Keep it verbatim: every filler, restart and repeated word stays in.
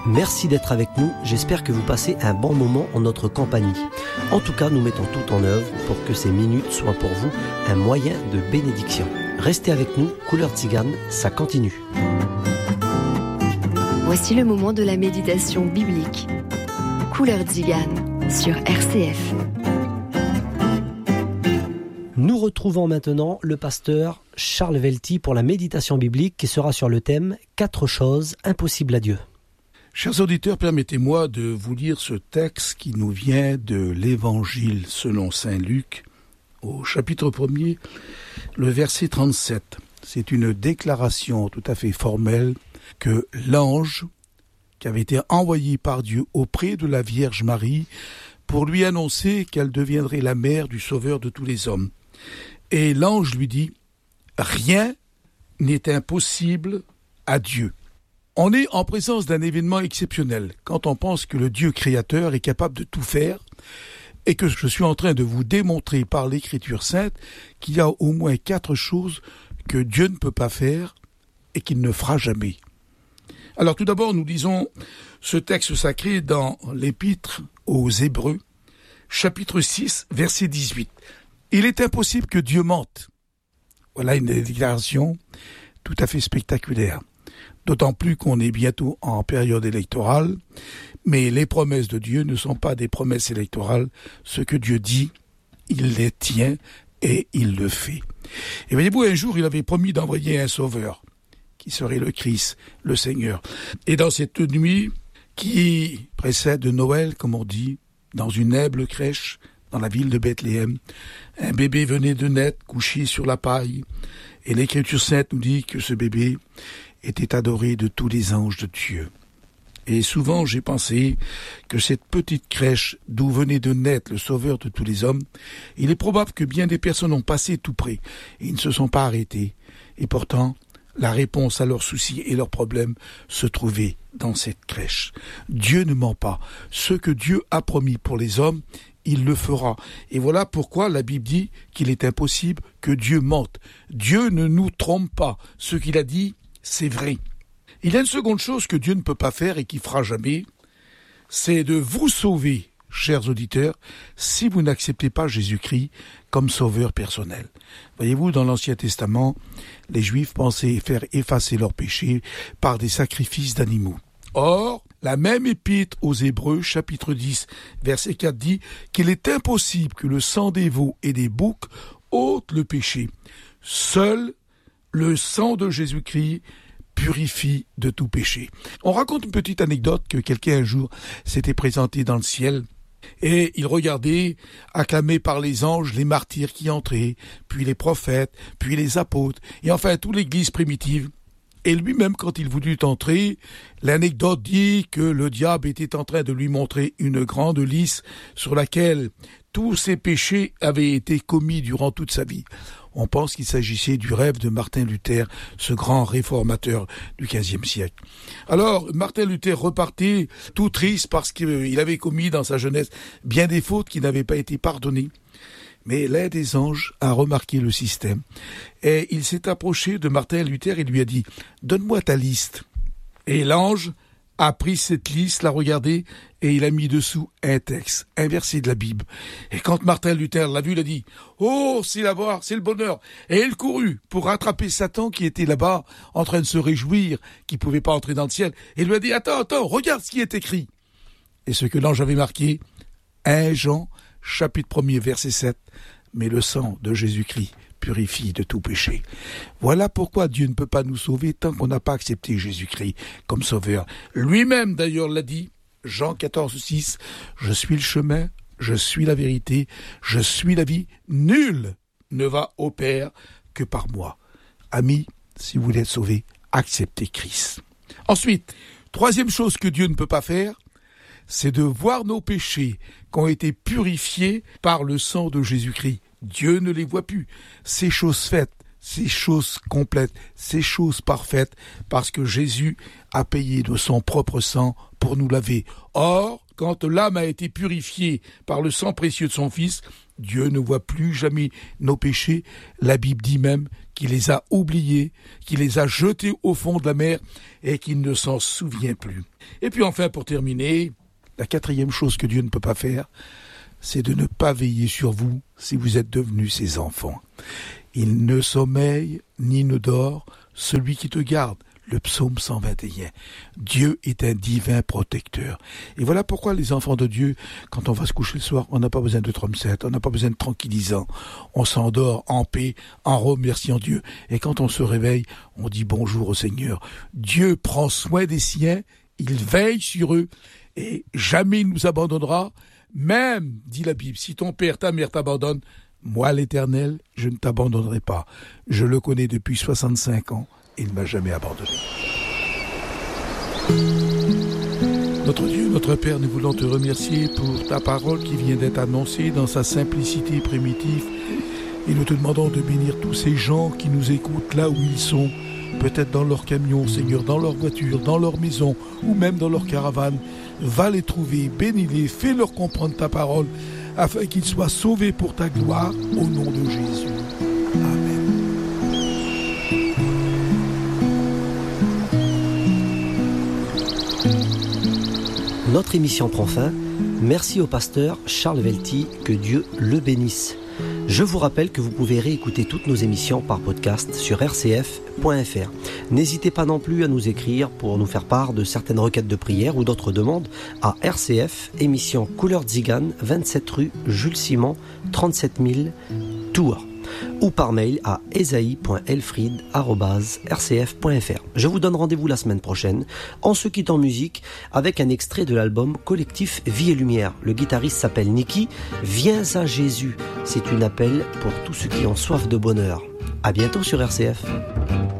Merci d'être avec nous, j'espère que vous passez un bon moment en notre compagnie. En tout cas, nous mettons tout en œuvre pour que ces minutes soient pour vous un moyen de bénédiction. Restez avec nous, Couleur Tzigane, ça continue. Voici le moment de la méditation biblique. Couleur Tzigane sur R C F. Nous retrouvons maintenant le pasteur Charles Velty pour la méditation biblique qui sera sur le thème « Quatre choses impossibles à Dieu ». Chers auditeurs, permettez-moi de vous lire ce texte qui nous vient de l'Évangile selon saint Luc, au chapitre premier, le verset trente-sept. C'est une déclaration tout à fait formelle que l'ange qui avait été envoyé par Dieu auprès de la Vierge Marie pour lui annoncer qu'elle deviendrait la mère du Sauveur de tous les hommes. Et l'ange lui dit « Rien n'est impossible à Dieu ». On est en présence d'un événement exceptionnel quand on pense que le Dieu créateur est capable de tout faire et que je suis en train de vous démontrer par l'Écriture sainte qu'il y a au moins quatre choses que Dieu ne peut pas faire et qu'il ne fera jamais. Alors tout d'abord, nous lisons ce texte sacré dans l'Épître aux Hébreux, chapitre six, verset dix-huit. « Il est impossible que Dieu mente ». Voilà une déclaration tout à fait spectaculaire. D'autant plus qu'on est bientôt en période électorale, mais les promesses de Dieu ne sont pas des promesses électorales. Ce que Dieu dit, il les tient et il le fait. Et voyez-vous, un jour, il avait promis d'envoyer un sauveur, qui serait le Christ, le Seigneur. Et dans cette nuit qui précède Noël, comme on dit, dans une humble crèche, dans la ville de Bethléem, un bébé venait de naître, couché sur la paille. Et l'Écriture sainte nous dit que ce bébé était adoré de tous les anges de Dieu. Et souvent j'ai pensé que cette petite crèche d'où venait de naître le Sauveur de tous les hommes, il est probable que bien des personnes ont passé tout près et ils ne se sont pas arrêtés. Et pourtant, la réponse à leurs soucis et leurs problèmes se trouvait dans cette crèche. Dieu ne ment pas. Ce que Dieu a promis pour les hommes, il le fera. Et voilà pourquoi la Bible dit qu'il est impossible que Dieu mente. Dieu ne nous trompe pas. Ce qu'il a dit, c'est vrai. Il y a une seconde chose que Dieu ne peut pas faire et qui fera jamais, c'est de vous sauver, chers auditeurs, si vous n'acceptez pas Jésus-Christ comme sauveur personnel. Voyez-vous, dans l'Ancien Testament, les Juifs pensaient faire effacer leurs péchés par des sacrifices d'animaux. Or, la même épître aux Hébreux, chapitre dix, verset quatre, dit qu'il est impossible que le sang des veaux et des boucs ôte le péché. Seul le sang de Jésus-Christ purifie de tout péché. On raconte une petite anecdote que quelqu'un un jour s'était présenté dans le ciel et il regardait, acclamé par les anges, les martyrs qui entraient, puis les prophètes, puis les apôtres, et enfin toute l'église primitive. Et lui-même, quand il voulut entrer, l'anecdote dit que le diable était en train de lui montrer une grande liste sur laquelle tous ses péchés avaient été commis durant toute sa vie. On pense qu'il s'agissait du rêve de Martin Luther, ce grand réformateur du quinzième siècle. Alors, Martin Luther repartait tout triste parce qu'il avait commis dans sa jeunesse bien des fautes qui n'avaient pas été pardonnées. Mais l'un des anges a remarqué le système et il s'est approché de Martin Luther et lui a dit « Donne-moi ta liste ». Et l'ange a pris cette liste, l'a regardée et il a mis dessous un texte, un verset de la Bible. Et quand Martin Luther l'a vu, il a dit « Oh, c'est la gloire, c'est le bonheur !» Et il courut pour rattraper Satan qui était là-bas en train de se réjouir, qui ne pouvait pas entrer dans le ciel. Et il lui a dit « Attends, attends, regarde ce qui est écrit !» Et ce que l'ange avait marqué, un Jean, chapitre premier, verset sept, « Mais le sang de Jésus-Christ purifie de tout péché. » Voilà pourquoi Dieu ne peut pas nous sauver tant qu'on n'a pas accepté Jésus-Christ comme sauveur. Lui-même d'ailleurs l'a dit, Jean quatorze, six, « Je suis le chemin, je suis la vérité, je suis la vie, nul ne va au Père que par moi. » Amis, si vous voulez être sauvés, acceptez Christ. Ensuite, troisième chose que Dieu ne peut pas faire, c'est de voir nos péchés qui ont été purifiés par le sang de Jésus-Christ. Dieu ne les voit plus. Ces choses faites, ces choses complètes, ces choses parfaites, parce que Jésus a payé de son propre sang pour nous laver. Or, quand l'âme a été purifiée par le sang précieux de son Fils, Dieu ne voit plus jamais nos péchés. La Bible dit même qu'il les a oubliés, qu'il les a jetés au fond de la mer et qu'il ne s'en souvient plus. Et puis enfin, pour terminer, la quatrième chose que Dieu ne peut pas faire, c'est de ne pas veiller sur vous si vous êtes devenus ses enfants. Il ne sommeille ni ne dort celui qui te garde. Le psaume cent vingt et un. Dieu est un divin protecteur. Et voilà pourquoi les enfants de Dieu, quand on va se coucher le soir, on n'a pas besoin de trompe-set, on n'a pas besoin de tranquillisant. On s'endort en paix, en remerciant Dieu. Et quand on se réveille, on dit bonjour au Seigneur. Dieu prend soin des siens, il veille sur eux et jamais il nous abandonnera. Même, dit la Bible, si ton père, ta mère t'abandonnent, moi l'Éternel, je ne t'abandonnerai pas. Je le connais depuis soixante-cinq ans. Il ne m'a jamais abandonné. Notre Dieu, notre Père, nous voulons te remercier pour ta parole qui vient d'être annoncée dans sa simplicité primitive. Et nous te demandons de bénir tous ces gens qui nous écoutent là où ils sont, peut-être dans leur camion, Seigneur, dans leur voiture, dans leur maison ou même dans leur caravane. Va les trouver, bénis-les, fais-leur comprendre ta parole afin qu'ils soient sauvés pour ta gloire au nom de Jésus. Amen. Notre émission prend fin. Merci au pasteur Charles Velty, que Dieu le bénisse. Je vous rappelle que vous pouvez réécouter toutes nos émissions par podcast sur r c f point f r. N'hésitez pas non plus à nous écrire pour nous faire part de certaines requêtes de prière ou d'autres demandes à R C F, émission Couleur Tzigane, vingt-sept rue Jules Simon, trente-sept mille, Tours, ou par mail à esaïe point elfried arobase r c f point f r. Je vous donne rendez-vous la semaine prochaine, en se quittant en musique avec un extrait de l'album Collectif Vie et Lumière. Le guitariste s'appelle Niki. Viens à Jésus, c'est une appel pour tous ceux qui ont soif de bonheur. À bientôt sur R C F.